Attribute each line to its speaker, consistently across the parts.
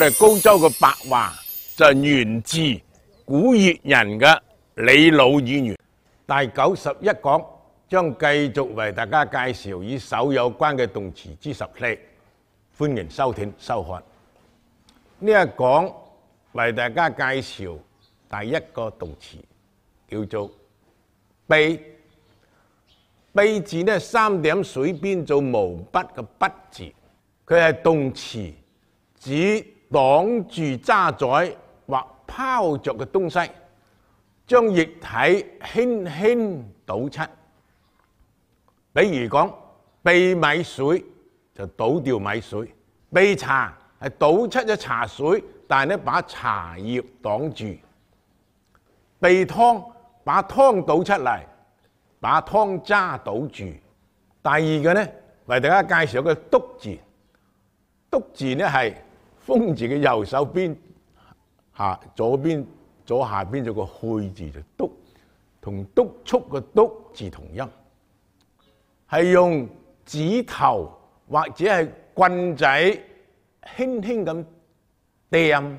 Speaker 1: 高州嘅白話就源自古越人嘅李老語言。第91講將繼續為大家介紹與手有關嘅動詞之14，歡迎收聽收看。呢一講為大家介紹第一個動詞叫做卑。卑字呢3點水邊做毛筆嘅筆字，佢係動詞，指擋住揸載或拋着嘅東西，將液體輕輕倒出。比如講備米水就倒掉米水，備茶係倒出咗茶水，但係呢把茶葉擋住。備湯把湯倒出嚟，把湯渣倒住。第二個呢，為大家介紹一個篤字，篤字呢係風字嘅右手邊左下邊有個去字，就篤，同督促嘅督字同音，係用指頭或者係棍仔輕輕咁掟。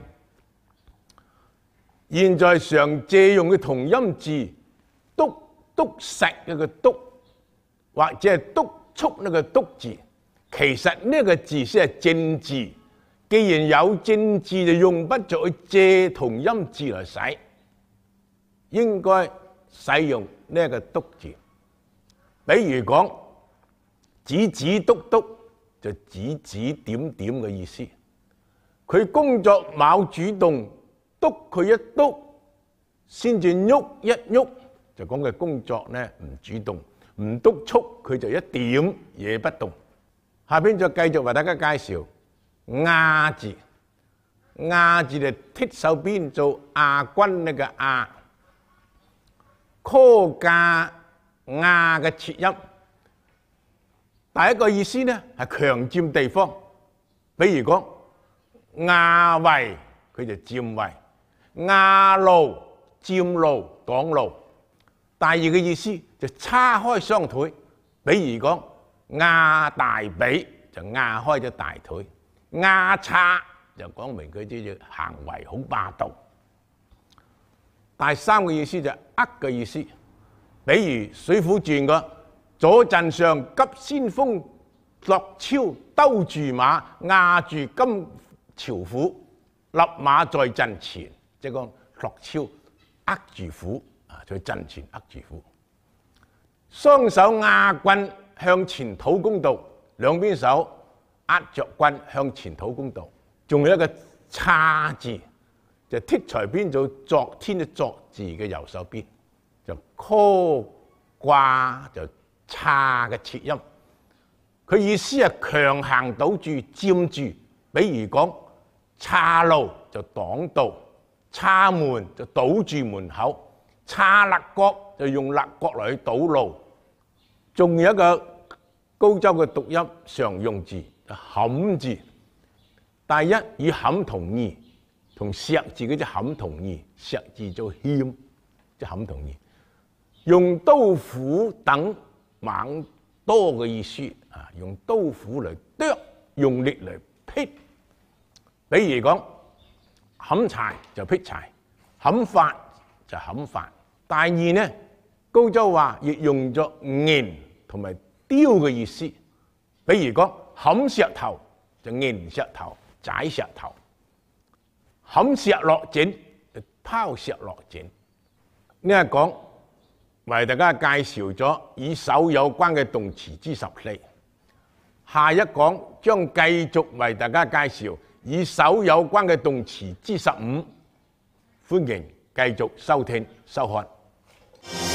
Speaker 1: 現在常借用嘅同音字督實嘅個督，或者係督促呢個督字，其實呢個字先係正字。既然有正字，就用不着去借同音字嚟使，應該使用呢個督字。比如講指指督督，就指指點點嘅意思。佢工作冇主動，督佢一督先至喐一喐，就講佢工作呢唔主動，唔督促佢就一點嘢不動。下邊再繼續為大家介紹亞字，亞字就剔手邊做亞軍呢個亞，科架亞嘅切音。第一個意思呢係強佔地方，比如講亞位佢就佔位，亞路佔路擋路。第二個意思就叉開雙腿，比如講亞大髀就亞開咗大腿，亞叉就講明佢啲行為好霸道。第三個意思就呃嘅意思，比如《水滸傳》個左陣上急先鋒落超兜住馬，壓住金朝虎，立馬在陣前，即係講落超握住虎啊，在陣前握住虎。雙手壓棍向前討公道，兩邊手握着棍向前討公道。仲有一個叉字，就剔裁邊做昨天嘅昨字嘅右手邊，就科掛就叉嘅切音。佢意思係強行堵住佔住，比如講叉路就擋道，叉門就堵住門口，叉肋角就用肋角嚟去堵路。仲有一個高州嘅讀音常用字就冚字，第一與冚同義，同石字嗰隻冚同義，石字做謙，即係冚同義，用刀斧等猛多嘅意思啊，用刀斧嚟剁，用力嚟劈。比如講冚柴就劈柴，冚發就冚發。第二呢，高州話亦用咗nghiền同埋雕嘅意思，比如講冚石頭就nghiền石頭、踩石頭，冚石落井就拋石落井。呢一講為大家介紹咗與手有關嘅動詞之14，下一講將繼續為大家介紹與手有關嘅動詞之15，歡迎繼續收聽收看。